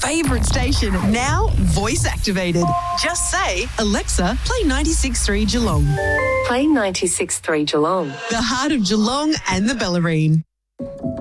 favourite station, now voice activated. Just say, Alexa, play 96.3 Geelong. Play 96.3 Geelong. The heart of Geelong and the Bellarine.